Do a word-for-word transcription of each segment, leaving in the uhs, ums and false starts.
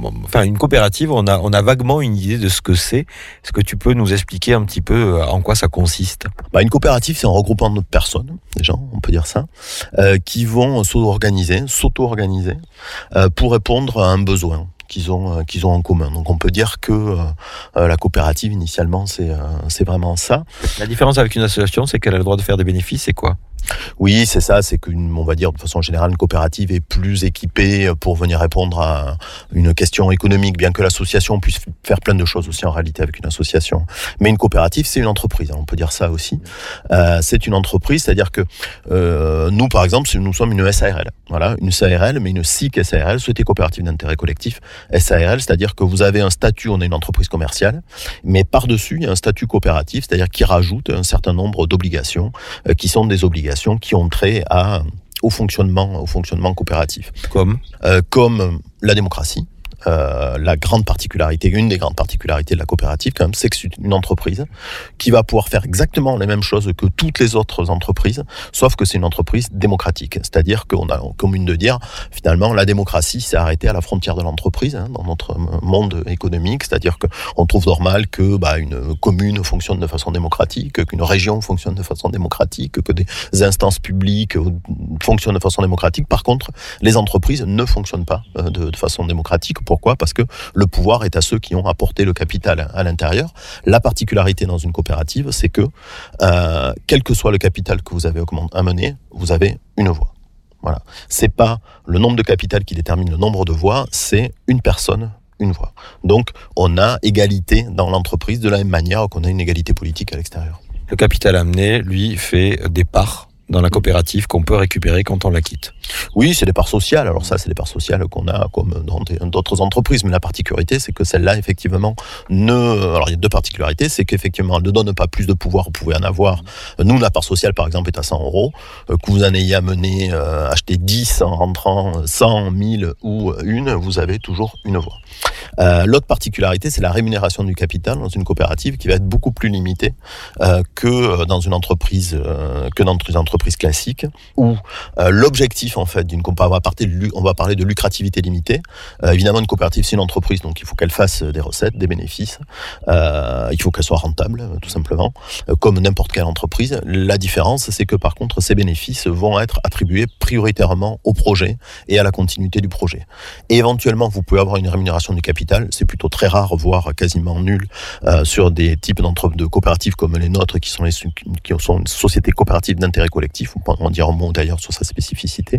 enfin, une coopérative, on a, on a vaguement une idée de ce que c'est. Est-ce que tu peux nous expliquer un petit peu en quoi ça consiste ? Bah, une coopérative, c'est un regroupement de personnes, déjà, on peut dire ça, euh, qui vont s'auto-organiser, s'auto-organiser euh, pour répondre à un besoin qu'ils ont, euh, qu'ils ont en commun. Donc on peut dire que euh, la coopérative, initialement, c'est, euh, c'est vraiment ça. La différence avec une association, c'est qu'elle a le droit de faire des bénéfices, c'est quoi ? Oui, c'est ça, c'est qu'une, on va dire de façon générale, une coopérative est plus équipée pour venir répondre à une question économique, bien que l'association puisse faire plein de choses aussi en réalité avec une association. Mais une coopérative, c'est une entreprise, on peut dire ça aussi. Euh, c'est une entreprise, c'est-à-dire que euh, nous, par exemple, nous sommes une S A R L. Voilà, une S A R L, mais une S I C S A R L, Société coopérative d'intérêt collectif, S A R L, c'est-à-dire que vous avez un statut, on est une entreprise commerciale, mais par-dessus, il y a un statut coopératif, c'est-à-dire qui rajoute un certain nombre d'obligations, euh, qui sont des obligations qui ont trait à, au, fonctionnement, au fonctionnement coopératif. Comme euh, Comme la démocratie. Euh, la grande particularité, une des grandes particularités de la coopérative, quand même, c'est que c'est une entreprise qui va pouvoir faire exactement les mêmes choses que toutes les autres entreprises, sauf que c'est une entreprise démocratique. C'est-à-dire qu'on a commune de dire, finalement, la démocratie s'est arrêtée à la frontière de l'entreprise, hein, dans notre monde économique. C'est-à-dire qu'on trouve normal que bah, une commune fonctionne de façon démocratique, qu'une région fonctionne de façon démocratique, que des instances publiques fonctionnent de façon démocratique. Par contre, les entreprises ne fonctionnent pas de, de façon démocratique. Pourquoi ? Parce que le pouvoir est à ceux qui ont apporté le capital à l'intérieur. La particularité dans une coopérative, c'est que, euh, quel que soit le capital que vous avez amené, vous avez une voix. Voilà. C'est pas le nombre de capital qui détermine le nombre de voix, c'est une personne, une voix. Donc, on a égalité dans l'entreprise de la même manière qu'on a une égalité politique à l'extérieur. Le capital amené, lui, fait des parts dans la coopérative qu'on peut récupérer quand on la quitte. Oui, c'est des parts sociales. Alors ça, c'est des parts sociales qu'on a comme dans d'autres entreprises. Mais la particularité, c'est que celle-là, effectivement, ne... Alors, il y a deux particularités. C'est qu'effectivement, elle ne donne pas plus de pouvoir. Vous pouvez en avoir. Nous, la part sociale, par exemple, est à cent euros. Que vous en ayez amené euh, acheter dix en rentrant cent, mille ou une, vous avez toujours une voix. Euh, l'autre particularité, c'est la rémunération du capital dans une coopérative qui va être beaucoup plus limitée euh, que dans une entreprise euh, que dans une entreprise classique où euh, l'objectif en fait d'une coopérative, on va parler de, on va parler de lucrativité limitée. Euh, évidemment, une coopérative c'est une entreprise, donc il faut qu'elle fasse des recettes, des bénéfices. Euh, il faut qu'elle soit rentable, tout simplement, euh, comme n'importe quelle entreprise. La différence, c'est que par contre, ces bénéfices vont être attribués prioritairement au projet et à la continuité du projet. Et éventuellement, vous pouvez avoir une rémunération du capital, c'est plutôt très rare, voire quasiment nul, euh, sur des types de coopératives comme les nôtres, qui sont, les, qui sont une société coopérative d'intérêt collectif. On peut en dire un mot d'ailleurs sur sa spécificité.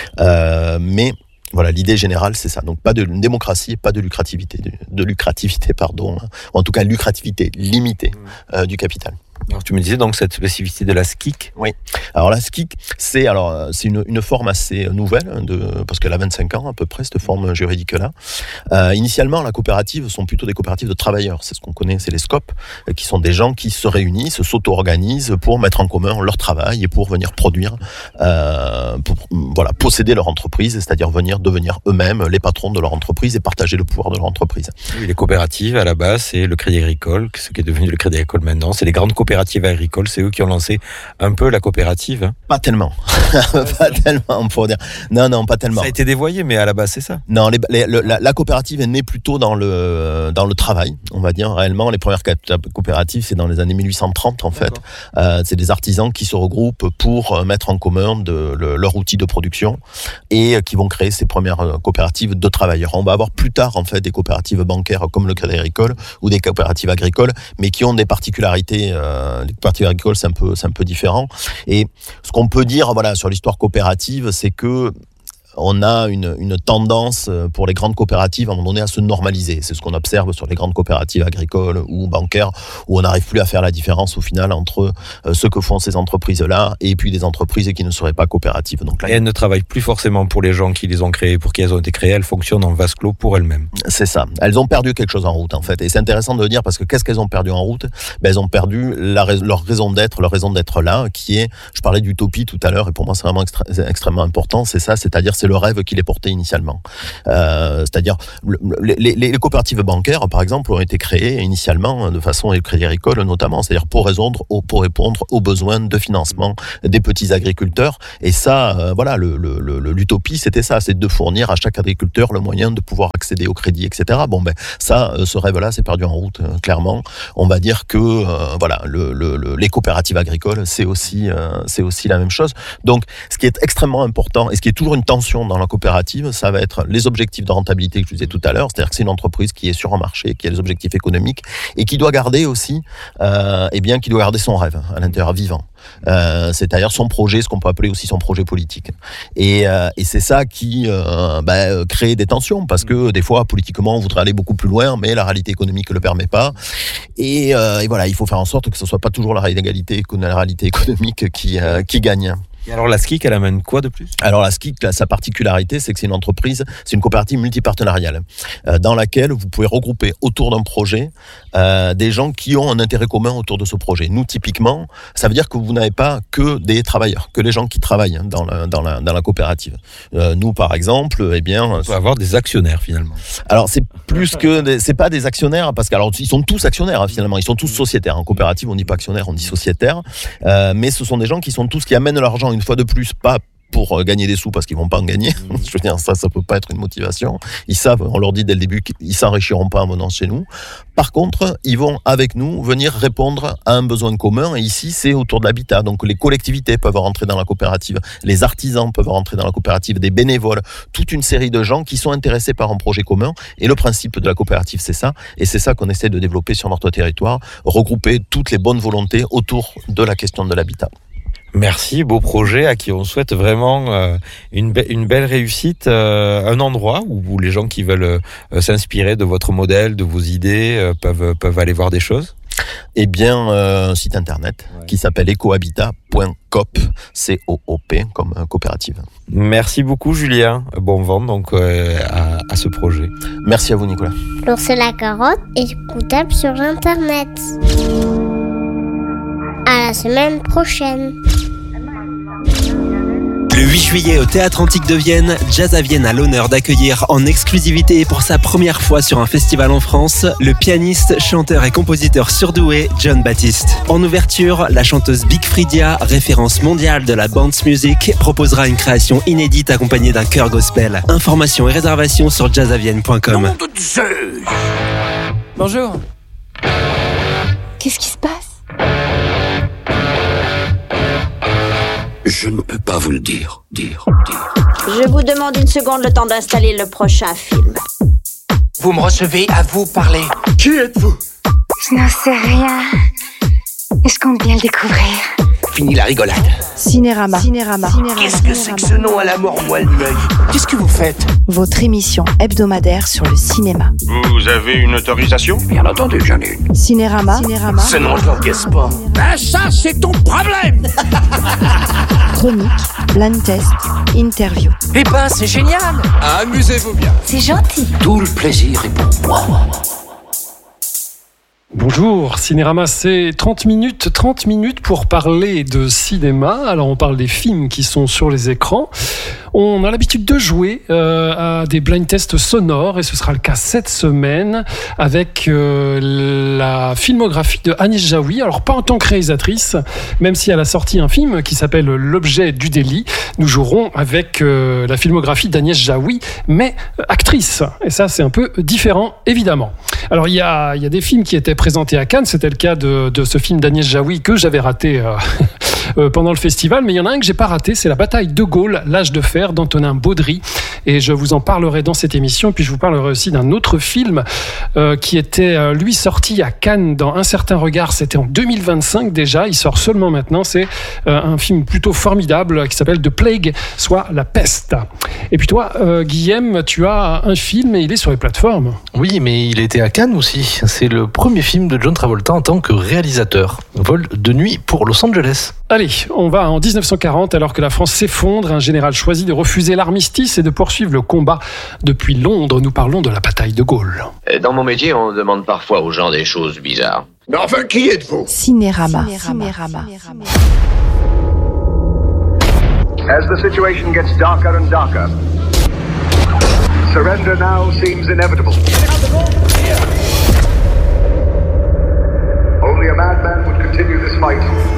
Euh, mais voilà, l'idée générale, c'est ça. Donc, pas de démocratie, pas de lucrativité, de, de lucrativité, pardon, hein, ou en tout cas lucrativité limitée euh, du capital. Alors, tu me disais donc cette spécificité de la S C I C. Oui. Alors la S C I C, c'est alors c'est une, une forme assez nouvelle de parce qu'elle a vingt-cinq ans à peu près cette forme juridique là. Euh, initialement, la coopérative sont plutôt des coopératives de travailleurs. C'est ce qu'on connaît, c'est les SCOP, qui sont des gens qui se réunissent, s'auto-organisent pour mettre en commun leur travail et pour venir produire, euh, pour voilà posséder leur entreprise, c'est-à-dire venir devenir eux-mêmes les patrons de leur entreprise et partager le pouvoir de leur entreprise. Oui, les coopératives à la base, c'est le Crédit Agricole, ce qui est devenu le Crédit Agricole maintenant. C'est les grandes coopératives agricoles, c'est eux qui ont lancé un peu la coopérative. Hein. Pas tellement, pas tellement, pour dire. Non, non, pas tellement. Ça a été dévoyé, mais à la base, c'est ça. Non, les, les, le, la, la coopérative est née plutôt dans le dans le travail, on va dire réellement. Les premières coopératives, c'est dans les années mille huit cent trente en fait. Euh, c'est des artisans qui se regroupent pour mettre en commun de, le, leur outil de production et qui vont créer ces premières coopératives de travailleurs. On va avoir plus tard en fait des coopératives bancaires comme le Crédit Agricole ou des coopératives agricoles, mais qui ont des particularités. Euh, les coopératives agricoles, c'est un peu, c'est un peu différent. Et ce qu'on peut dire, voilà, sur l'histoire coopérative, c'est que on a une, une tendance pour les grandes coopératives à un moment donné à se normaliser. C'est ce qu'on observe sur les grandes coopératives agricoles ou bancaires, où on n'arrive plus à faire la différence au final entre ce que font ces entreprises-là et puis des entreprises qui ne seraient pas coopératives. Donc là, et elles ne travaillent plus forcément pour les gens qui les ont créées, pour qui elles ont été créées, elles fonctionnent en vase clos pour elles-mêmes. C'est ça. Elles ont perdu quelque chose en route en fait. Et c'est intéressant de le dire parce que qu'est-ce qu'elles ont perdu en route ? Ben, elles ont perdu la, leur raison d'être, leur raison d'être là, qui est, je parlais d'utopie tout à l'heure et pour moi c'est vraiment extra, extrêmement important, c'est ça, c'est-à-dire c'est le rêve qui les portait initialement. Euh, c'est-à-dire, le, les, les, les coopératives bancaires, par exemple, ont été créées initialement de façon, et le Crédit Agricole notamment, c'est-à-dire pour répondre aux, pour répondre aux besoins de financement des petits agriculteurs. Et ça, euh, voilà, le, le, le, l'utopie, c'était ça, c'est de fournir à chaque agriculteur le moyen de pouvoir accéder au crédit, et cetera. Bon, ben, ça, ce rêve-là, c'est perdu en route, euh, clairement. On va dire que, euh, voilà, le, le, le, les coopératives agricoles, c'est aussi, euh, c'est aussi la même chose. Donc, ce qui est extrêmement important, et ce qui est toujours une tension dans la coopérative, ça va être les objectifs de rentabilité que je vous disais tout à l'heure, c'est-à-dire que c'est une entreprise qui est sur un marché, qui a des objectifs économiques, et qui doit garder aussi, euh, eh bien, qui doit garder son rêve à l'intérieur vivant. Euh, c'est-à-dire son projet, ce qu'on peut appeler aussi son projet politique. Et, euh, et c'est ça qui euh, bah, crée des tensions, parce que des fois, politiquement, on voudrait aller beaucoup plus loin, mais la réalité économique ne le permet pas. Et, euh, et voilà, il faut faire en sorte que ce ne soit pas toujours la réalité, la réalité économique qui, euh, qui gagne. Et alors la S C I C, elle amène quoi de plus ? Alors la S C I C, sa particularité, c'est que c'est une entreprise, c'est une coopérative multipartenariale, euh, dans laquelle vous pouvez regrouper autour d'un projet euh, des gens qui ont un intérêt commun autour de ce projet. Nous, typiquement, ça veut dire que vous n'avez pas que des travailleurs, que les gens qui travaillent hein, dans, la, dans, la, dans la coopérative. Euh, nous, par exemple, eh bien... On peut avoir des actionnaires, finalement. Alors, c'est plus que... Des, c'est pas des actionnaires, parce qu'ils sont tous actionnaires, hein, finalement. Ils sont tous sociétaires. En coopérative, on ne dit pas actionnaire, on dit sociétaire. Euh, mais ce sont des gens qui sont tous, qui amènent l'argent une fois de plus, pas pour gagner des sous parce qu'ils vont pas en gagner. Mmh. Je veux dire, ça, ça peut pas être une motivation. Ils savent, on leur dit dès le début qu'ils s'enrichiront pas en venant chez nous. Par contre, ils vont avec nous venir répondre à un besoin commun. Et ici, c'est autour de l'habitat. Donc, les collectivités peuvent rentrer dans la coopérative, les artisans peuvent rentrer dans la coopérative, des bénévoles, toute une série de gens qui sont intéressés par un projet commun. Et le principe de la coopérative, c'est ça. Et c'est ça qu'on essaie de développer sur notre territoire, regrouper toutes les bonnes volontés autour de la question de l'habitat. Merci, beau projet à qui on souhaite vraiment euh, une, be- une belle réussite, euh, un endroit où, où les gens qui veulent euh, s'inspirer de votre modèle, de vos idées, euh, peuvent, peuvent aller voir des choses. Eh bien, euh, un site internet ouais. qui s'appelle ecohabitat point coop, C O O P, comme euh, coopérative. Merci beaucoup, Julien. Bon vent donc euh, à, à ce projet. Merci à vous, Nicolas. L'ours et la carotte est écoutable sur Internet. À la semaine prochaine. Le huit juillet au Théâtre Antique de Vienne, Jazz à Vienne a l'honneur d'accueillir en exclusivité pour sa première fois sur un festival en France, le pianiste, chanteur et compositeur surdoué John Baptiste. En ouverture, la chanteuse Big Freedia, référence mondiale de la dance music, proposera une création inédite accompagnée d'un chœur gospel. Informations et réservations sur jazz à vienne point com. Nom de Dieu ! Bonjour. Qu'est-ce qui se passe ? Je ne peux pas vous le dire, dire, dire. Je vous demande une seconde, le temps d'installer le prochain film. Vous me recevez, à vous parler. Qui êtes-vous ? Je n'en sais rien. Et je compte bien le découvrir. Fini la rigolade. Cinérama. Cinérama. Qu'est-ce que c'est que ce nom à la mort moelle l'œil ? Qu'est-ce que vous faites ? Votre émission hebdomadaire sur le cinéma. Vous avez une autorisation ? Bien entendu que j'en ai une. Cinérama. Cinérama. Ce nom, je l'encaisse pas. Ben ça, c'est ton problème. Chronique, blind test, interview. Eh ben, c'est génial. Amusez-vous bien. C'est gentil. Tout le plaisir est pour moi. Bonjour, Cinérama, c'est trente minutes, trente minutes pour parler de cinéma. Alors on parle des films qui sont sur les écrans. On a l'habitude de jouer euh, à des blind tests sonores et ce sera le cas cette semaine avec euh, la filmographie de Agnès Jaoui. Alors pas en tant que réalisatrice, même si elle a sorti un film qui s'appelle L'objet du délit. Nous jouerons avec euh, la filmographie d'Agnès Jaoui, mais euh, actrice. Et ça c'est un peu différent évidemment. Alors il y a, il y a des films qui étaient présentés à Cannes, c'était le cas de, de ce film d'Agnès Jaoui que j'avais raté euh, euh, pendant le festival, mais il y en a un que j'ai pas raté, c'est La bataille de Gaulle, l'âge de fer d'Antonin Baudry, et je vous en parlerai dans cette émission, puis je vous parlerai aussi d'un autre film euh, qui était euh, lui sorti à Cannes dans Un certain regard, c'était en deux mille vingt-cinq déjà, il sort seulement maintenant, c'est euh, un film plutôt formidable qui s'appelle The Plague, soit La peste. Et puis toi, euh, Guillaume, tu as un film et il est sur les plateformes. Oui, mais il était à Cannes aussi, c'est le premier film de John Travolta en tant que réalisateur. Vol de nuit pour Los Angeles. Allez, on va en dix-neuf cent quarante, alors que la France s'effondre, un général choisit de refuser l'armistice et de poursuivre le combat. Depuis Londres, nous parlons de la bataille de Gaulle. Dans mon métier, on demande parfois aux gens des choses bizarres. Mais enfin, qui êtes-vous ? Cinérama. Cinérama. As the situation gets darker and darker, Surrender now seems inevitable. Only a madman would continue this fight.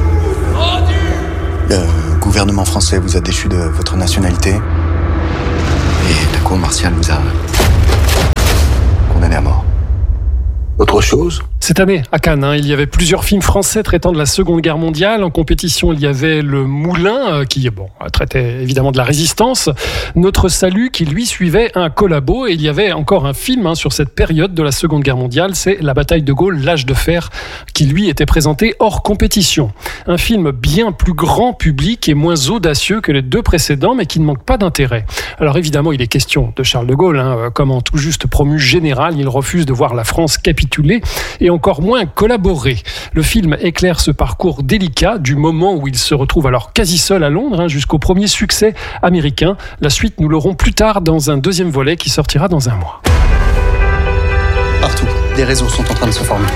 Le gouvernement français vous a déchu de votre nationalité et la cour martiale vous a condamné à mort. Autre chose ? Cette année, à Cannes, hein, il y avait plusieurs films français traitant de la Seconde Guerre mondiale. En compétition, il y avait Le Moulin, euh, qui bon, traitait évidemment de la résistance. Notre Salut, qui lui suivait un collabo. Et il y avait encore un film hein, sur cette période de la Seconde Guerre mondiale. C'est La bataille de Gaulle, l'âge de fer, qui lui était présenté hors compétition. Un film bien plus grand public et moins audacieux que les deux précédents, mais qui ne manque pas d'intérêt. Alors évidemment, il est question de Charles de Gaulle. Hein, comme en tout juste promu général, il refuse de voir la France capituler et encore moins collaborer. Le film éclaire ce parcours délicat du moment où il se retrouve alors quasi seul à Londres hein, jusqu'au premier succès américain. La suite, nous l'aurons plus tard dans un deuxième volet qui sortira dans un mois. Partout, des réseaux sont en train de se former.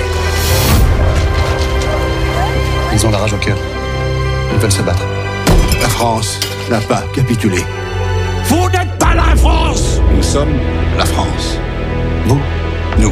Ils ont la rage au cœur. Ils veulent se battre. La France n'a pas capitulé. Vous n'êtes pas la France! Nous sommes la France. Vous, nous.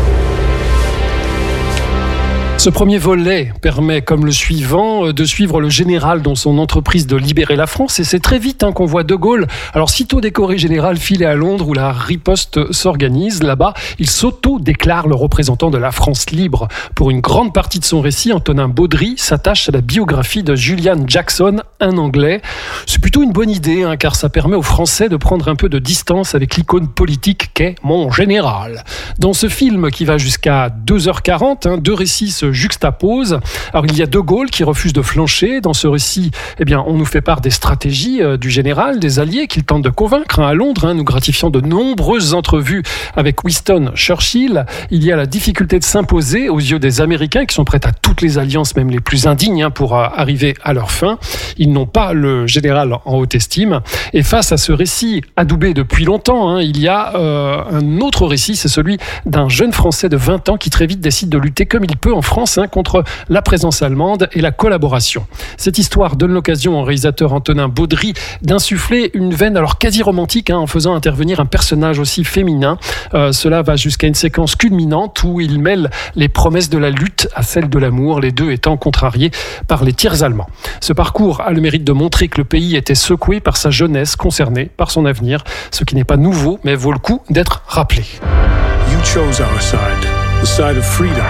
Ce premier volet permet, comme le suivant, de suivre le général dans son entreprise de libérer la France. Et c'est très vite hein, qu'on voit De Gaulle, alors sitôt décoré général, filer à Londres où la riposte s'organise. Là-bas, il s'auto-déclare le représentant de la France libre. Pour une grande partie de son récit, Antonin Baudry s'attache à la biographie de Julian Jackson, un Anglais. C'est plutôt une bonne idée, hein, car ça permet aux Français de prendre un peu de distance avec l'icône politique qu'est mon général. Dans ce film qui va jusqu'à deux heures quarante, hein, deux récits se juxtapose. Alors il y a De Gaulle qui refuse de flancher. Dans ce récit, eh bien, on nous fait part des stratégies euh, du général, des alliés qu'il tente de convaincre hein, à Londres, hein, nous gratifiant de nombreuses entrevues avec Winston Churchill. Il y a la difficulté de s'imposer aux yeux des Américains qui sont prêts à toutes les alliances, même les plus indignes, hein, pour euh, arriver à leur fin. Ils n'ont pas le général en haute estime. Et face à ce récit adoubé depuis longtemps, hein, il y a euh, un autre récit, c'est celui d'un jeune Français de vingt ans qui très vite décide de lutter comme il peut en France hein, contre la présence allemande et la collaboration. Cette histoire donne l'occasion au réalisateur Antonin Baudry d'insuffler une veine alors quasi romantique hein, en faisant intervenir un personnage aussi féminin. Euh, cela va jusqu'à une séquence culminante où il mêle les promesses de la lutte à celles de l'amour, les deux étant contrariés par les tirs allemands. Ce parcours a le mérite de montrer que le pays était secoué par sa jeunesse, concerné par son avenir, ce qui n'est pas nouveau mais vaut le coup d'être rappelé. You chose our side, the side of freedom.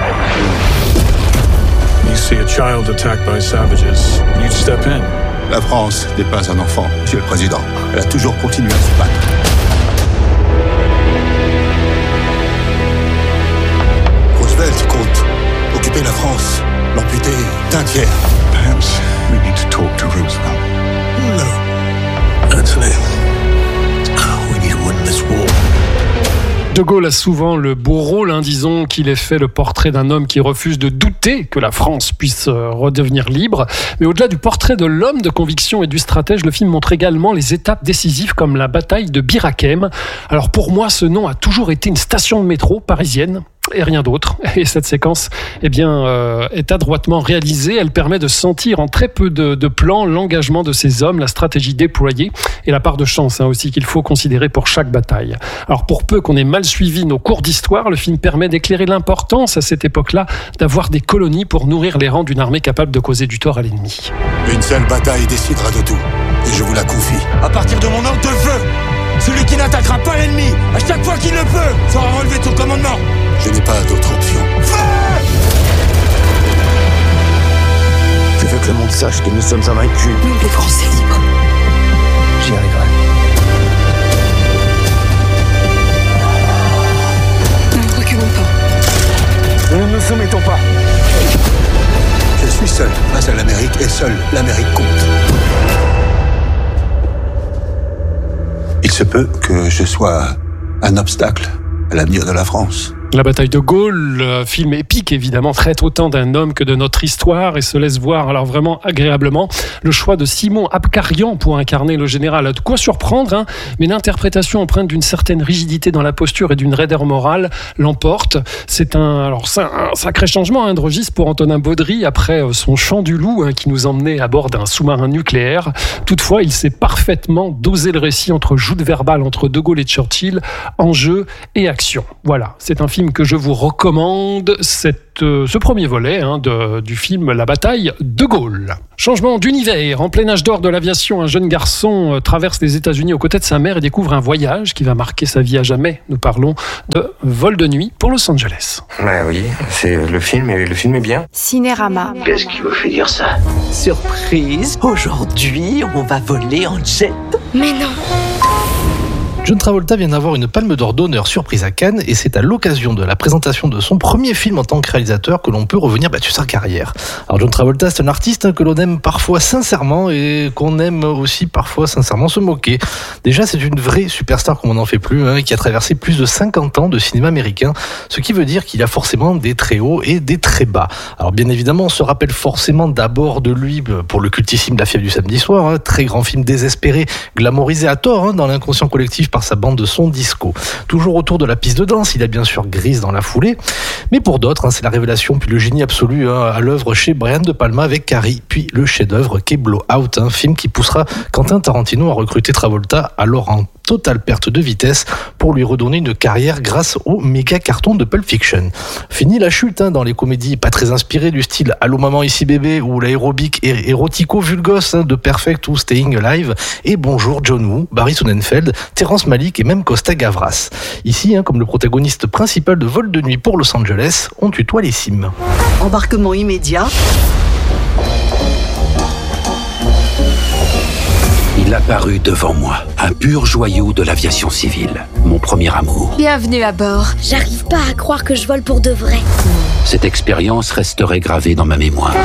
You see a child attacked by savages, you'd step in. La France n'est pas un enfant, Monsieur le Président. Elle a toujours continué à se battre. Roosevelt compte occuper la France, l'amputer d'un tiers. Perhaps we need to talk to Roosevelt. No. Anthony, we need to win this war. De Gaulle a souvent le beau rôle, hein, disons qu'il ait fait le portrait d'un homme qui refuse de douter que la France puisse euh, redevenir libre. Mais au-delà du portrait de l'homme de conviction et du stratège, le film montre également les étapes décisives comme la bataille de Bir Hakeim. Alors pour moi, ce nom a toujours été une station de métro parisienne. Et rien d'autre. Et cette séquence, eh bien, euh, est adroitement réalisée. Elle permet de sentir en très peu de, de plans l'engagement de ces hommes, la stratégie déployée et la part de chance hein, aussi qu'il faut considérer pour chaque bataille. Alors, pour peu qu'on ait mal suivi nos cours d'histoire, le film permet d'éclairer l'importance à cette époque-là d'avoir des colonies pour nourrir les rangs d'une armée capable de causer du tort à l'ennemi. Une seule bataille décidera de tout. Et je vous la confie. À partir de mon ordre de feu, celui qui n'attaquera pas l'ennemi, à chaque fois qu'il le peut, sera relevé de son commandement. Je n'ai pas d'autre option. Je veux que le monde sache que nous sommes invaincus. Nous, les Français libres. J'y arriverai. Ne reculons pas. Nous ne nous soumettons pas. Je suis seul face à l'Amérique et seul l'Amérique compte. Il se peut que je sois un obstacle à l'avenir de la France. La bataille de Gaulle, euh, film épique évidemment, traite autant d'un homme que de notre histoire et se laisse voir alors vraiment agréablement. Le choix de Simon Abkarian pour incarner le général a de quoi surprendre, hein, mais l'interprétation empreinte d'une certaine rigidité dans la posture et d'une raideur morale l'emporte. C'est un, alors, c'est un sacré changement hein, de registre pour Antonin Baudry après son Chant du loup hein, qui nous emmenait à bord d'un sous-marin nucléaire. Toutefois, il sait parfaitement doser le récit entre joute verbale entre De Gaulle et Churchill, enjeu et action. Voilà, c'est un film que je vous recommande, cette, euh, ce premier volet hein, de, du film La bataille de Gaulle. Changement d'univers. En plein âge d'or de l'aviation, un jeune garçon euh, traverse les États-Unis aux côtés de sa mère et découvre un voyage qui va marquer sa vie à jamais. Nous parlons de Vol de nuit pour Los Angeles. Ouais, oui, c'est le film et le film est bien. Cinérama. Qu'est-ce qui vous fait dire ça? Surprise, aujourd'hui on va voler en jet. Mais non. John Travolta vient d'avoir une palme d'or d'honneur surprise à Cannes et c'est à l'occasion de la présentation de son premier film en tant que réalisateur que l'on peut revenir bah, sur sa carrière. Alors John Travolta, c'est un artiste hein, que l'on aime parfois sincèrement et qu'on aime aussi parfois sincèrement se moquer. Déjà, c'est une vraie superstar comme on n'en fait plus, hein, qui a traversé plus de cinquante ans de cinéma américain, ce qui veut dire qu'il a forcément des très hauts et des très bas. Alors bien évidemment, on se rappelle forcément d'abord de lui pour le cultissime La fièvre du samedi soir, hein, très grand film désespéré, glamorisé à tort hein, dans l'inconscient collectif par sa bande de son disco. Toujours autour de la piste de danse, il a bien sûr Grease dans la foulée, mais pour d'autres, hein, c'est la révélation puis le génie absolu hein, à l'œuvre chez Brian De Palma avec Carrie, puis le chef-d'œuvre qu'est Blowout, un film qui poussera Quentin Tarantino à recruter Travolta, alors en totale perte de vitesse, pour lui redonner une carrière grâce au méga carton de Pulp Fiction. Fini la chute hein, dans les comédies pas très inspirées du style Allô maman ici bébé ou l'aérobic et érotico-vulgos hein, de Perfect ou Staying Alive, et bonjour John Woo, Barry Sonnenfeld, Terrence Malick et même Costa Gavras. Ici, hein, comme le protagoniste principal de Vol de nuit pour Los Angeles, on tutoie les cimes. Embarquement immédiat. Il apparut devant moi, un pur joyau de l'aviation civile, mon premier amour. Bienvenue à bord. J'arrive pas à croire que je vole pour de vrai. Cette expérience resterait gravée dans ma mémoire.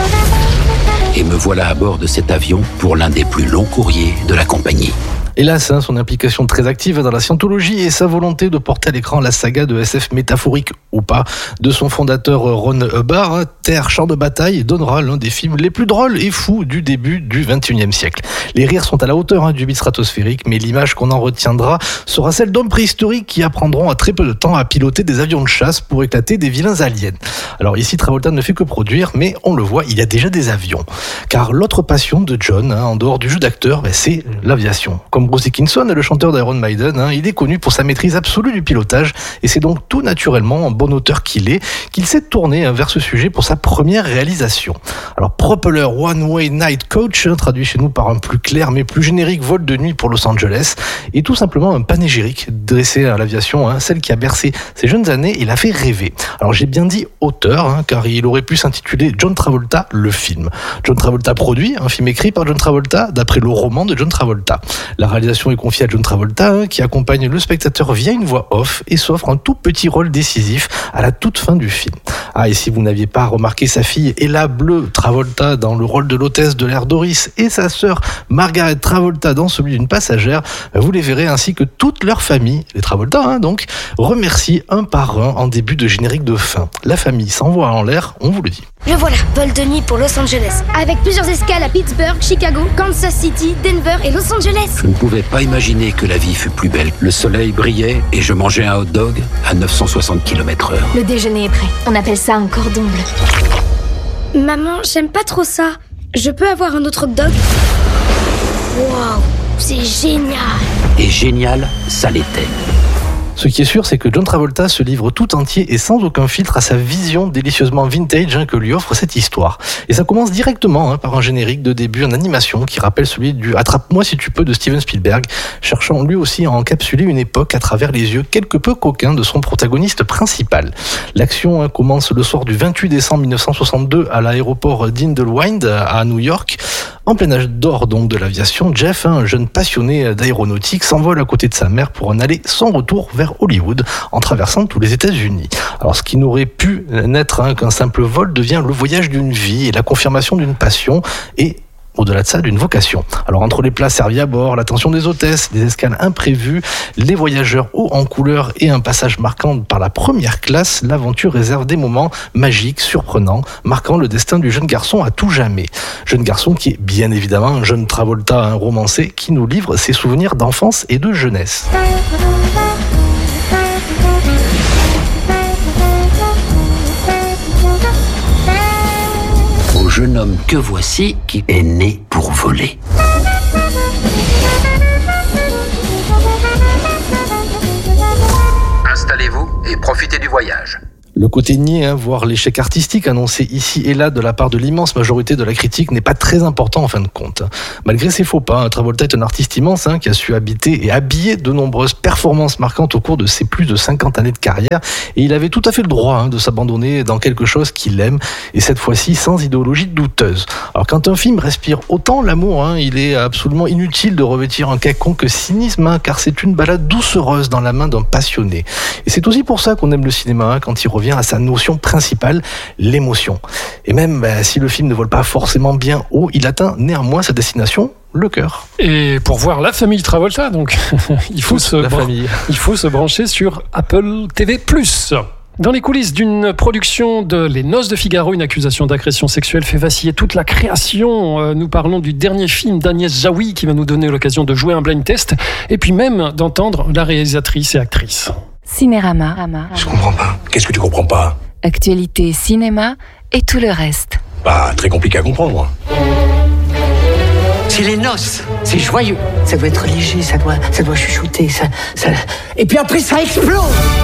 Et me voilà à bord de cet avion pour l'un des plus longs courriers de la compagnie. Hélas, hein, son implication très active dans la scientologie et sa volonté de porter à l'écran la saga de S F métaphorique ou pas de son fondateur Ron Hubbard, hein, Terre, champ de bataille, donnera l'un des films les plus drôles et fous du début du vingt et unième siècle. Les rires sont à la hauteur hein, du beat stratosphérique, mais l'image qu'on en retiendra sera celle d'hommes préhistoriques qui apprendront à très peu de temps à piloter des avions de chasse pour éclater des vilains aliens. Alors ici, Travolta ne fait que produire, mais on le voit, il y a déjà des avions. Car l'autre passion de John, hein, en dehors du jeu d'acteur, ben, c'est l'aviation. Comme Bruce Dickinson, le chanteur d'Iron Maiden, hein, il est connu pour sa maîtrise absolue du pilotage et c'est donc tout naturellement, en bon auteur qu'il est, qu'il s'est tourné hein, vers ce sujet pour sa première réalisation. Alors Propeller One Way Night Coach, hein, traduit chez nous par un plus clair mais plus générique vol de nuit pour Los Angeles, est tout simplement un panégyrique dressé à l'aviation, hein, celle qui a bercé ses jeunes années et l'a fait rêver. Alors j'ai bien dit auteur, hein, car il aurait pu s'intituler John Travolta, le film. John Travolta produit, un film écrit par John Travolta, d'après le roman de John Travolta. La réalisation est confiée à John Travolta, hein, qui accompagne le spectateur via une voix off et s'offre un tout petit rôle décisif à la toute fin du film. Ah, et si vous n'aviez pas remarqué sa fille Ella Bleu Travolta dans le rôle de l'hôtesse de l'air Doris et sa sœur Margaret Travolta dans celui d'une passagère, vous les verrez ainsi que toute leur famille, les Travolta hein, donc, remercie un par un en début de générique de fin. La famille s'envoie en l'air, on vous le dit. Le voilà, vol de nuit pour Los Angeles. Avec plusieurs escales à Pittsburgh, Chicago, Kansas City, Denver et Los Angeles. Je ne pouvais pas imaginer que la vie fût plus belle. Le soleil brillait et je mangeais un hot dog à neuf cent soixante kilomètres heure. Le déjeuner est prêt. On appelle ça un cordon bleu. Maman, j'aime pas trop ça. Je peux avoir un autre hot dog? Waouh, c'est génial. Et génial, ça l'était. Ce qui est sûr, c'est que John Travolta se livre tout entier et sans aucun filtre à sa vision délicieusement vintage hein, que lui offre cette histoire. Et ça commence directement hein, par un générique de début en animation qui rappelle celui du « Attrape-moi si tu peux » de Steven Spielberg, cherchant lui aussi à encapsuler une époque à travers les yeux quelque peu coquins de son protagoniste principal. L'action hein, commence le soir du vingt-huit décembre mille neuf cent soixante-deux à l'aéroport d'Inglewood à New York. En plein âge d'or donc de l'aviation, Jeff, un jeune passionné d'aéronautique, s'envole à côté de sa mère pour en aller sans retour vers Hollywood en traversant tous les États-Unis. Alors ce qui n'aurait pu n'être hein, qu'un simple vol devient le voyage d'une vie et la confirmation d'une passion et au-delà de ça, d'une vocation. Alors entre les plats servis à bord, l'attention des hôtesses, des escales imprévues, les voyageurs hauts en couleur et un passage marquant par la première classe, l'aventure réserve des moments magiques, surprenants, marquant le destin du jeune garçon à tout jamais. Jeune garçon qui est bien évidemment un jeune Travolta, un romancé qui nous livre ses souvenirs d'enfance et de jeunesse. Au jeune homme que voici qui est né pour voler. Installez-vous et profitez du voyage. Le côté niais, hein, voire l'échec artistique annoncé ici et là de la part de l'immense majorité de la critique n'est pas très important en fin de compte. Malgré ses faux pas, Travolta est un artiste immense hein, qui a su habiter et habiller de nombreuses performances marquantes au cours de ses plus de cinquante années de carrière et il avait tout à fait le droit hein, de s'abandonner dans quelque chose qu'il aime et cette fois-ci sans idéologie douteuse. Alors quand un film respire autant l'amour, hein, il est absolument inutile de revêtir un quelconque cynisme hein, car c'est une balade doucereuse dans la main d'un passionné. Et c'est aussi pour ça qu'on aime le cinéma hein, quand il revient à sa notion principale, l'émotion. Et même bah, si le film ne vole pas forcément bien haut, il atteint néanmoins sa destination, le cœur. Et pour voir la famille Travolta, donc il faut, se, la bran- famille. il faut se brancher sur Apple T V plus. Dans les coulisses d'une production de Les Noces de Figaro, une accusation d'agression sexuelle fait vaciller toute la création. Euh, nous parlons du dernier film d'Agnès Jaoui qui va nous donner l'occasion de jouer un blind test et puis même d'entendre la réalisatrice et actrice. Cinérama. Je comprends pas. Qu'est-ce que tu comprends pas? Actualité, cinéma et tout le reste. Pas très compliqué à comprendre. C'est les noces, c'est joyeux. Ça doit être léger, ça doit, ça doit chuchoter, ça, ça... Et puis après, ça explose.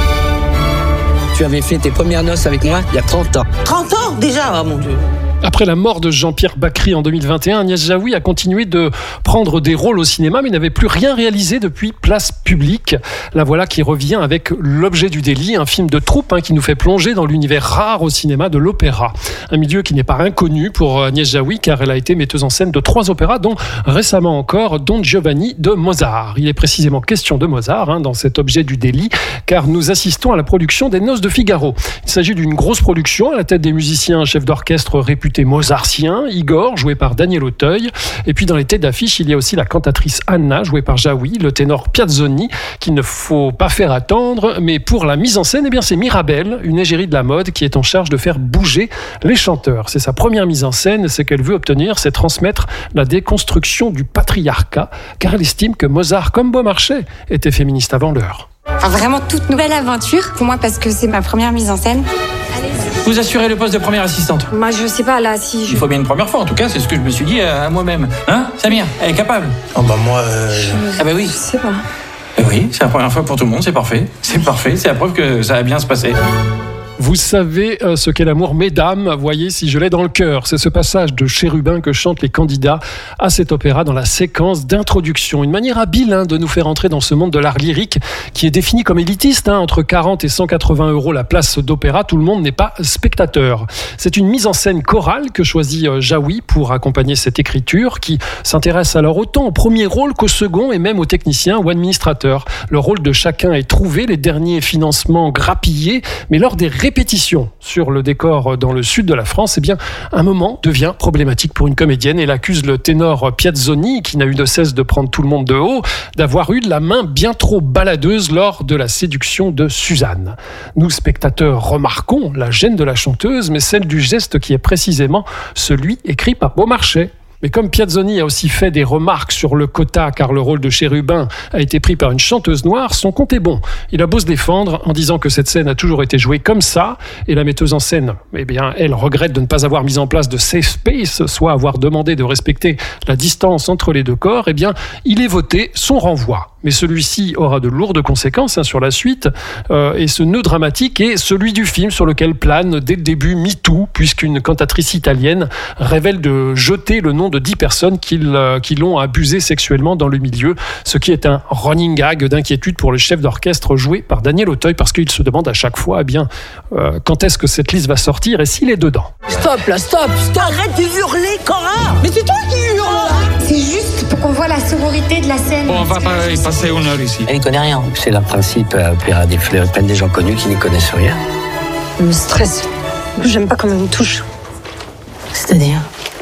Tu avais fait tes premières noces avec moi il y a trente ans. trente ans déjà, oh mon Dieu. Après la mort de Jean-Pierre Bacry en deux mille vingt et un, Agnès Jaoui a continué de prendre des rôles au cinéma, mais n'avait plus rien réalisé depuis Place Publique. La voilà qui revient avec L'Objet du délit, un film de troupe hein, qui nous fait plonger dans l'univers rare au cinéma de l'opéra. Un milieu qui n'est pas inconnu pour Agnès Jaoui, car elle a été metteuse en scène de trois opéras, dont récemment encore Don Giovanni de Mozart. Il est précisément question de Mozart hein, dans cet Objet du délit, car nous assistons à la production des Noces de Figaro. Il s'agit d'une grosse production à la tête des musiciens, chefs d'orchestre réputés mozartien, Igor, joué par Daniel Auteuil. Et puis dans les têtes d'affiche, il y a aussi la cantatrice Anna, jouée par Jaoui, le ténor Piazzoni, qu'il ne faut pas faire attendre. Mais pour la mise en scène, eh bien, c'est Mirabelle, une égérie de la mode, qui est en charge de faire bouger les chanteurs. C'est sa première mise en scène. Ce qu'elle veut obtenir, c'est transmettre la déconstruction du patriarcat, car elle estime que Mozart, comme Beaumarchais, était féministe avant l'heure. Enfin, vraiment toute nouvelle aventure pour moi parce que c'est ma première mise en scène. Vous assurez le poste de première assistante? Moi, je sais pas, là, si je... Il faut bien une première fois, en tout cas, c'est ce que je me suis dit à moi-même. Hein, Samir, elle est capable? Oh bah moi... Euh... Je... Ah bah oui. Je sais pas. Eh oui, c'est la première fois pour tout le monde, c'est parfait. C'est parfait, c'est la preuve que ça va bien se passer. Vous savez euh, ce qu'est l'amour, mesdames, voyez si je l'ai dans le cœur. C'est ce passage de Chérubin que chantent les candidats à cet opéra dans la séquence d'introduction. Une manière habile hein, de nous faire entrer dans ce monde de l'art lyrique qui est défini comme élitiste. Hein, entre quarante et cent quatre-vingts euros la place d'opéra, tout le monde n'est pas spectateur. C'est une mise en scène chorale que choisit euh, Jaoui pour accompagner cette écriture qui s'intéresse alors autant au premier rôle qu'au second et même aux techniciens ou administrateurs. Le rôle de chacun est trouvé, les derniers financements grappillés, mais lors des répétition sur le décor dans le sud de la France, eh bien, un moment devient problématique pour une comédienne. Elle accuse le ténor Piazzoni, qui n'a eu de cesse de prendre tout le monde de haut, d'avoir eu de la main bien trop baladeuse lors de la séduction de Suzanne. Nous, spectateurs, remarquons la gêne de la chanteuse, mais celle du geste qui est précisément celui écrit par Beaumarchais. Mais comme Piazzoni a aussi fait des remarques sur le quota, car le rôle de Chérubin a été pris par une chanteuse noire, son compte est bon. Il a beau se défendre en disant que cette scène a toujours été jouée comme ça, et la metteuse en scène, eh bien, elle regrette de ne pas avoir mis en place de safe space, soit avoir demandé de respecter la distance entre les deux corps, eh bien, il est voté son renvoi. Mais celui-ci aura de lourdes conséquences hein, sur la suite, euh, et ce nœud dramatique est celui du film sur lequel plane dès le début MeToo, puisqu'une cantatrice italienne révèle de jeter le nom de dix personnes qui, euh, qui l'ont abusé sexuellement dans le milieu, ce qui est un running gag d'inquiétude pour le chef d'orchestre joué par Daniel Auteuil, parce qu'il se demande à chaque fois eh bien, euh, quand est-ce que cette liste va sortir et s'il est dedans. Stop là, stop, stop. Arrête de hurler, Cora. Mais c'est toi qui hurles là. C'est juste pour qu'on voit la sororité de la scène. Bon, on va pas y passer une heure ici. Elle n'y connaît rien. C'est le principe, euh, plaire à des fleurs, peine des gens connus qui n'y connaissent rien. Je me stresse. J'aime pas quand on me touche. C'est-à-dire?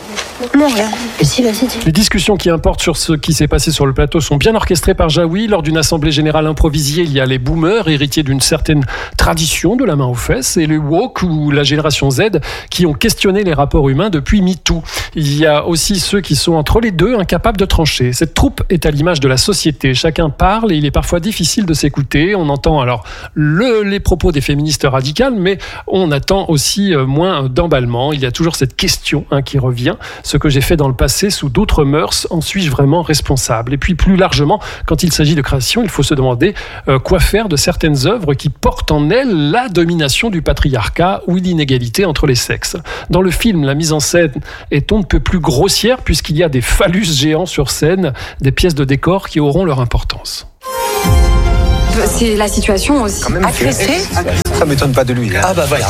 Non, rien. Si, vas-y, dis. Les discussions qui importent sur ce qui s'est passé sur le plateau sont bien orchestrées par Jaoui. Lors d'une assemblée générale improvisée, il y a les boomers, héritiers d'une certaine tradition de la main aux fesses, et les woke ou la génération Z qui ont questionné les rapports humains depuis MeToo. Il y a aussi ceux qui sont entre les deux, incapables de trancher. Cette troupe est à l'image de la société. Chacun parle et il est parfois difficile de s'écouter. On entend alors le, les propos des féministes radicales, mais on attend aussi moins d'emballement. Il y a toujours cette question hein, qui revient. Ce que j'ai fait dans le passé sous d'autres mœurs, en suis-je vraiment responsable ? Et puis plus largement, quand il s'agit de création, il faut se demander euh, quoi faire de certaines œuvres qui portent en elles la domination du patriarcat ou l'inégalité entre les sexes. Dans le film, la mise en scène est on ne peut plus grossière puisqu'il y a des phallus géants sur scène, des pièces de décor qui auront leur importance. C'est la situation aussi. Agressé ? Ça m'étonne pas de lui. Hein. Ah bah voilà.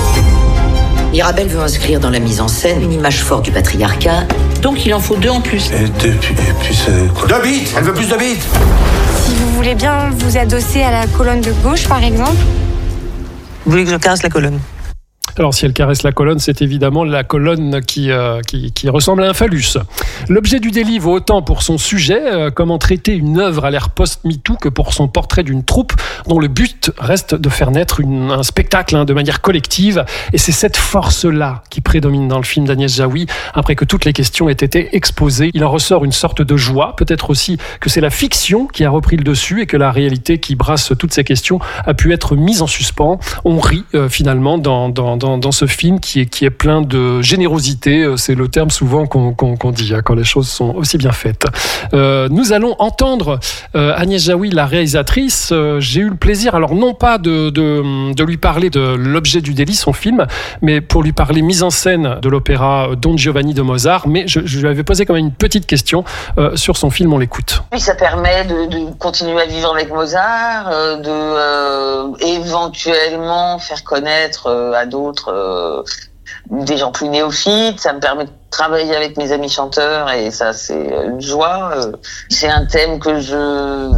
Mirabel veut inscrire dans la mise en scène une image forte du patriarcat, donc il en faut deux en plus. Et deux, puis, et puis c'est quoi ? Deux bits. Elle veut plus de bits. Si vous voulez bien vous adosser à la colonne de gauche, par exemple. Vous voulez que je caresse la colonne ? Alors si elle caresse la colonne, c'est évidemment la colonne qui, euh, qui, qui ressemble à un phallus. L'objet du délit vaut autant pour son sujet, euh, comment traiter une œuvre à l'ère post-MeToo, que pour son portrait d'une troupe dont le but reste de faire naître une, un spectacle hein, de manière collective. Et c'est cette force-là qui prédomine dans le film d'Agnès Jaoui. Après que toutes les questions aient été exposées, il en ressort une sorte de joie, peut-être aussi que c'est la fiction qui a repris le dessus et que la réalité qui brasse toutes ces questions a pu être mise en suspens. On rit euh, finalement dans, dans, dans dans ce film qui est, qui est plein de générosité, c'est le terme souvent qu'on, qu'on, qu'on dit hein, quand les choses sont aussi bien faites. Euh, nous allons entendre euh, Agnès Jaoui, la réalisatrice. Euh, j'ai eu le plaisir, alors non pas de, de, de lui parler de l'objet du délit, son film, mais pour lui parler mise en scène de l'opéra Don Giovanni de Mozart, mais je, je lui avais posé quand même une petite question euh, sur son film, on l'écoute. Oui, ça permet de, de continuer à vivre avec Mozart, euh, de euh, éventuellement faire connaître euh, à d'autres Euh, des gens plus néophytes. Ça me permet de travailler avec mes amis chanteurs et ça c'est une joie. Euh, c'est un thème que je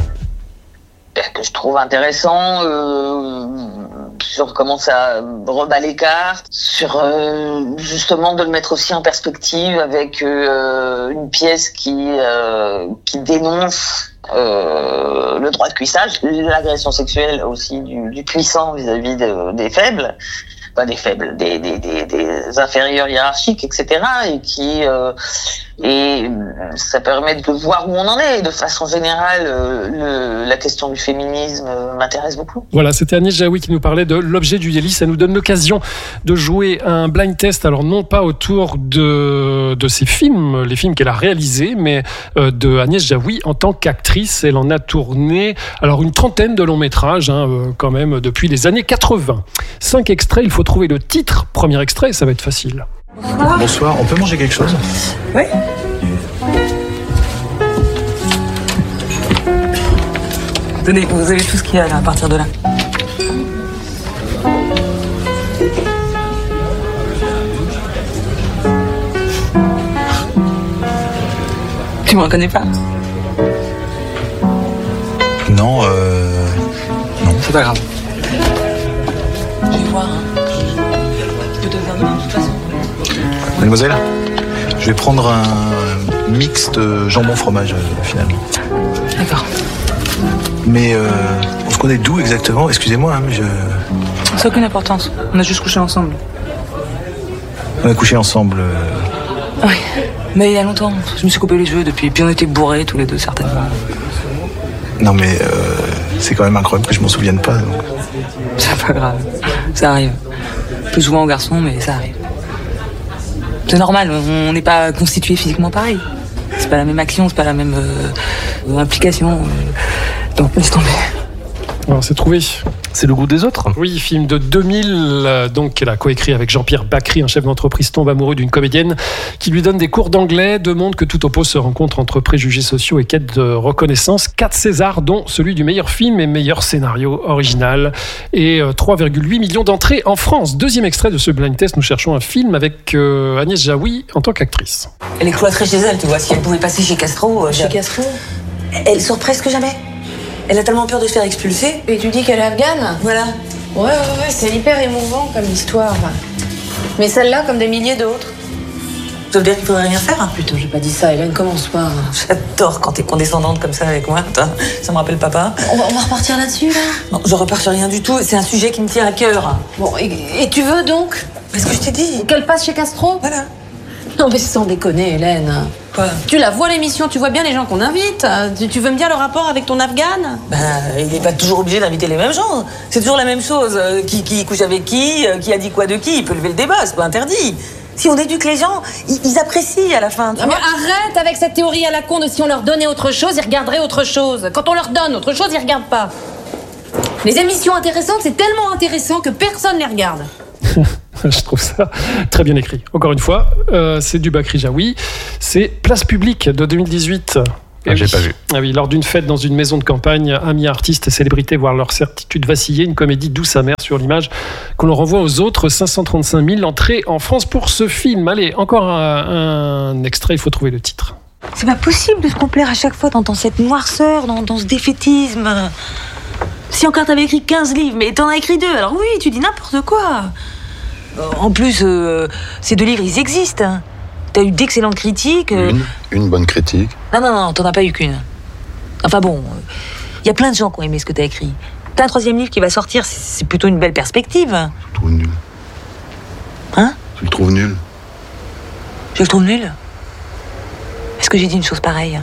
que je trouve intéressant, euh, sur comment ça rebat les cartes, sur euh, justement de le mettre aussi en perspective avec euh, une pièce qui euh, qui dénonce euh, le droit de cuissage, l'agression sexuelle aussi du, du puissant vis-à-vis de, des faibles. Pas des faibles, des, des, des, des inférieurs hiérarchiques, et cetera. Et qui euh, et ça permet de voir où on en est. De façon générale, euh, le, la question du féminisme m'intéresse beaucoup. Voilà, c'était Agnès Jaoui qui nous parlait de l'objet du délit. Ça nous donne l'occasion de jouer un blind test. Alors non pas autour de de ses films, les films qu'elle a réalisés, mais euh, de Agnès Jaoui en tant qu'actrice. Elle en a tourné alors une trentaine de longs métrages, hein, euh, quand même depuis les années quatre-vingts. Cinq extraits. Il faut trouver le titre. Premier extrait, ça va être facile. Bonsoir. Bonsoir, on peut manger quelque chose ? Oui. Tenez, vous avez tout ce qu'il y a là, à partir de là. Tu me reconnais pas ? Non, euh... non. C'est pas grave. Je vais voir, hein. Je peux te le faire demain, de toute façon. Mademoiselle, je vais prendre un mix de jambon-fromage, euh, finalement. D'accord. Mais euh, on se connaît d'où exactement ? Excusez-moi, hein, mais je... Ça n'a aucune importance. On a juste couché ensemble. On a couché ensemble... Euh... Oui, mais il y a longtemps. Je me suis coupé les cheveux depuis. Puis on était bourrés tous les deux, certainement. Non mais euh, c'est quand même incroyable que je m'en souvienne pas. Donc. C'est pas grave, ça arrive. Plus souvent aux garçons, mais ça arrive. C'est normal, on n'est pas constitué physiquement pareil. C'est pas la même action, c'est pas la même euh, implication. Euh, donc laisse tomber. Alors c'est trouvé. C'est le goût des autres. Oui, film de deux mille, euh, donc qu'elle a coécrit avec Jean-Pierre Bacry, un chef d'entreprise tombe amoureux d'une comédienne qui lui donne des cours d'anglais. Deux mondes que tout oppose se rencontrent entre préjugés sociaux et quête de reconnaissance. Quatre Césars, dont celui du meilleur film et meilleur scénario original. Et euh, trois virgule huit millions d'entrées en France. Deuxième extrait de ce blind test, nous cherchons un film avec euh, Agnès Jaoui en tant qu'actrice. Elle est cloîtrée chez elle, tu vois. Si elle pouvait passer chez Castro... Euh, chez Castro Elle sort presque jamais. Elle a tellement peur de se faire expulser. Et tu dis qu'elle est afghane ? Voilà. Ouais, ouais, ouais, c'est hyper émouvant comme histoire. Mais celle-là, comme des milliers d'autres. Ça veut dire qu'il faudrait rien faire hein. Putain, j'ai pas dit ça, Hélène, commence pas. J'adore quand t'es condescendante comme ça avec moi. Ça me rappelle papa. On va, on va repartir là-dessus, là Non, je repars sur rien du tout. C'est un sujet qui me tient à cœur. Bon, et, et tu veux donc? Qu'est-ce que je t'ai dit? Qu'elle passe chez Castro? Voilà. Non mais sans déconner, Hélène. Quoi? Tu la vois l'émission, tu vois bien les gens qu'on invite. Tu, tu veux me dire le rapport avec ton Afghane? Bah, il n'est pas toujours obligé d'inviter les mêmes gens. C'est toujours la même chose. Euh, qui, qui couche avec qui, euh, qui a dit quoi de qui. Il peut lever le débat, c'est pas interdit. Si on éduque les gens, ils, ils apprécient à la fin. Ah mais arrête avec cette théorie à la con de si on leur donnait autre chose, ils regarderaient autre chose. Quand on leur donne autre chose, ils regardent pas. Les émissions intéressantes, c'est tellement intéressant que personne les regarde. Je trouve ça très bien écrit. Encore une fois, euh, c'est du Bakri Jaoui. C'est Place Publique de deux mille dix-huit. Ah, j'ai pas vu. Ah oui, lors d'une fête dans une maison de campagne, amis, artistes et célébrités voient leur certitude vaciller. Une comédie douce amère sur l'image qu'on leur renvoie aux autres. cinq cent trente-cinq mille entrées en France pour ce film. Allez, encore un, un extrait, il faut trouver le titre. C'est pas possible de se complaire à chaque fois dans, dans cette noirceur, dans, dans ce défaitisme. Si encore t'avais écrit quinze livres, mais t'en as écrit deux, alors oui, tu dis n'importe quoi. En plus, euh, ces deux livres, ils existent. Hein. T'as eu d'excellentes critiques. Euh... Une, une bonne critique. Non, non, non, t'en as pas eu qu'une. Enfin bon, il euh, y a plein de gens qui ont aimé ce que t'as écrit. T'as un troisième livre qui va sortir, c'est, c'est plutôt une belle perspective. Je le trouve nul. Hein? Tu le trouves nul? Je le trouve nul? Est-ce que j'ai dit une chose pareille?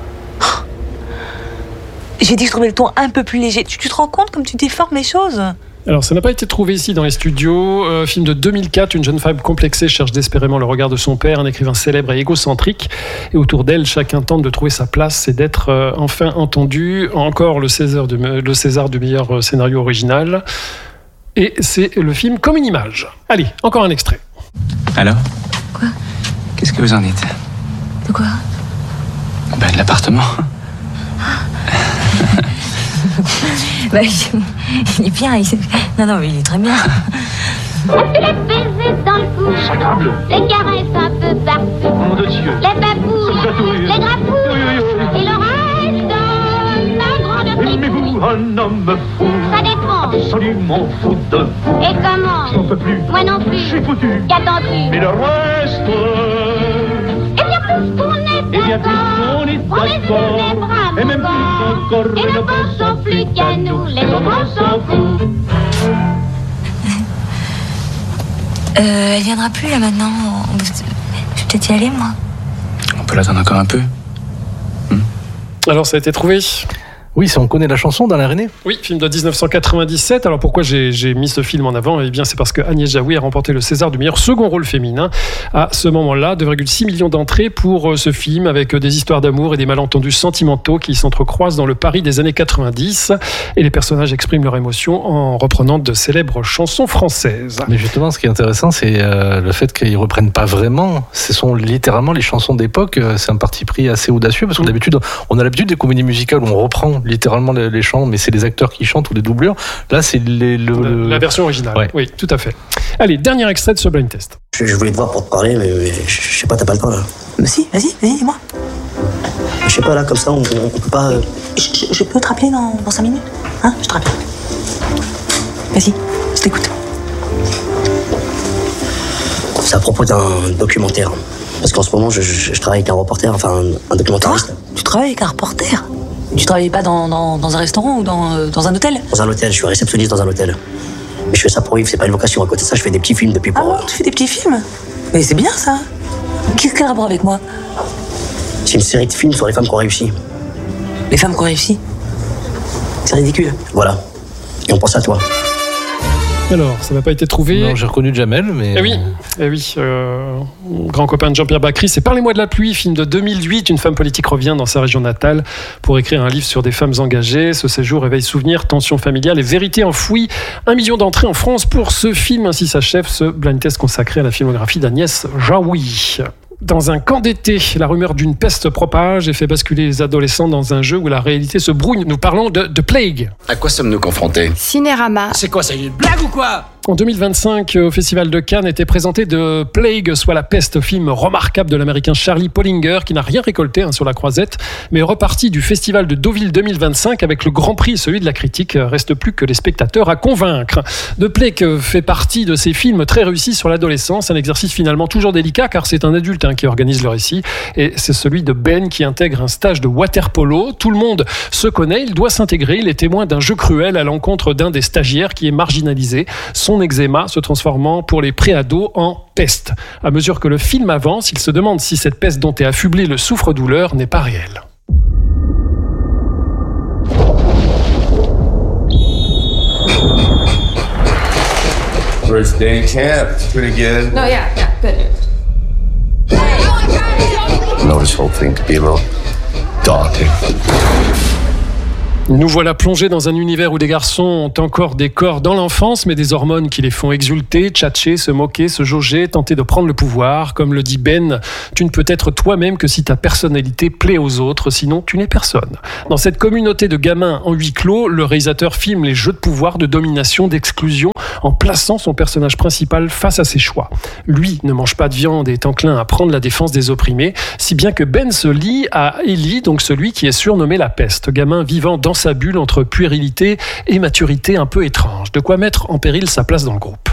J'ai dit que je trouvais le ton un peu plus léger. Tu, tu te rends compte comme tu déformes les choses? Alors, ça n'a pas été trouvé ici dans les studios. Euh, film de deux mille quatre, une jeune femme complexée cherche désespérément le regard de son père, un écrivain célèbre et égocentrique. Et autour d'elle, chacun tente de trouver sa place et d'être euh, enfin entendu. Encore le César, de, le César du meilleur scénario original. Et c'est le film Comme une image. Allez, encore un extrait. Alors? Quoi? Qu'est-ce que vous en dites? De quoi? Ben, de l'appartement. Bah, il, il est bien. Il, non, non, mais il est très bien. Les baisers dans le cou, les caresses un peu partout, Nom de Dieu. les babouilles, les grapouilles, et le reste d'un grand de Aimez-vous un homme fou? Ça dépend. Absolument fou de vous. Et comment? J'en peux plus. Moi non plus. Je suis foutu. Qu'attends-tu? Mais le reste. Eh bien, puisqu'on est Eh bien, d'accord, puisqu'on est prenez-nous d'accord, les bras, et mon même corps, plus encore, et ne pensons plus qu'à nous, les autres on s'en fout. Euh, elle viendra plus là maintenant. Je vais peut-être y aller, moi. On peut l'attendre encore un peu. Alors, ça a été trouvé? Oui, si on connaît la chanson d'Alain Resnais. Oui, film de dix-neuf cent quatre-vingt-dix-sept. Alors pourquoi j'ai, j'ai mis ce film en avant? Eh bien, c'est parce que Agnès Jaoui a remporté le César du meilleur second rôle féminin à ce moment-là. deux virgule six millions d'entrées pour ce film avec des histoires d'amour et des malentendus sentimentaux qui s'entrecroisent dans le Paris des années quatre-vingt-dix. Et les personnages expriment leur émotion en reprenant de célèbres chansons françaises. Mais justement, ce qui est intéressant, c'est euh, le fait qu'ils reprennent pas vraiment. Ce sont littéralement les chansons d'époque. C'est un parti pris assez audacieux parce que d'habitude, on a l'habitude des comédies musicales où on reprend littéralement les, les chants, mais c'est les acteurs qui chantent ou des doubleurs. Là, c'est les, le, la, la version originale. Ouais. Oui, tout à fait. Allez, dernier extrait de ce blind test. Je, je voulais te voir pour te parler, mais, mais je, je sais pas, t'as pas le temps là. Mais si, vas-y, vas-y, dis-moi. Je sais pas, là, comme ça, on, on, on peut pas. Euh... Je, je, je peux te rappeler dans, dans cinq minutes? Hein? Je te rappelle. Vas-y, je t'écoute. C'est à propos d'un documentaire. Parce qu'en ce moment, je, je, je travaille avec un reporter, enfin un, un documentariste. Quoi? Tu travailles avec un reporter? Tu travaillais pas dans, dans, dans un restaurant ou dans, euh, dans un hôtel? Dans un hôtel, je suis réceptionniste dans un hôtel. Mais je fais ça pour vivre, c'est pas une vocation. À côté de ça, je fais des petits films depuis pour... Ah bon, tu fais des petits films? Mais c'est bien ça. Qu'est-ce qu'il y a rapport avec moi? C'est une série de films sur les femmes qui ont réussi. Les femmes qui ont réussi? C'est ridicule. Voilà. Et on pense à toi. Alors, ça n'a pas été trouvé. Non, j'ai reconnu Jamel, mais... Eh oui, eh oui euh, grand copain de Jean-Pierre Bacry, c'est Parlez-moi de la pluie, film de deux mille huit. Une femme politique revient dans sa région natale pour écrire un livre sur des femmes engagées. Ce séjour réveille souvenirs, tensions familiales et vérités enfouies. Un million d'entrées en France pour ce film. Ainsi s'achève ce blind test consacré à la filmographie d'Agnès Jaoui. Dans un camp d'été, la rumeur d'une peste propage et fait basculer les adolescents dans un jeu où la réalité se brouille. Nous parlons de, de Plague. À quoi sommes-nous confrontés? Cinérama. C'est quoi, ça, une blague ou quoi? En deux mille vingt-cinq, au Festival de Cannes, était présenté The Plague, soit La Peste, film remarquable de l'américain Charlie Pollinger, qui n'a rien récolté hein, sur la croisette, mais est reparti du Festival de Deauville deux mille vingt-cinq avec le grand prix, celui de la critique. Reste plus que les spectateurs à convaincre. The Plague fait partie de ces films très réussis sur l'adolescence, un exercice finalement toujours délicat, car c'est un adulte hein, qui organise le récit, et c'est celui de Ben qui intègre un stage de water-polo. Tout le monde se connaît, il doit s'intégrer, il est témoin d'un jeu cruel à l'encontre d'un des stagiaires qui est marginalisé. Son Son eczéma se transformant pour les préados en peste. À mesure que le film avance, il se demande si cette peste dont est affublé le souffre-douleur n'est pas réelle. First day in camp, pretty good. No, yeah, yeah, good. I know this whole thing could be a little daunting. Nous voilà plongés dans un univers où des garçons ont encore des corps dans l'enfance, mais des hormones qui les font exulter, tchatcher, se moquer, se jauger, tenter de prendre le pouvoir. Comme le dit Ben, tu ne peux être toi-même que si ta personnalité plaît aux autres, sinon tu n'es personne. Dans cette communauté de gamins en huis clos, le réalisateur filme les jeux de pouvoir, de domination, d'exclusion, en plaçant son personnage principal face à ses choix. Lui ne mange pas de viande et est enclin à prendre la défense des opprimés, si bien que Ben se lie à Ellie, donc celui qui est surnommé la peste, gamin vivant dans sa bulle entre puérilité et maturité un peu étrange. De quoi mettre en péril sa place dans le groupe.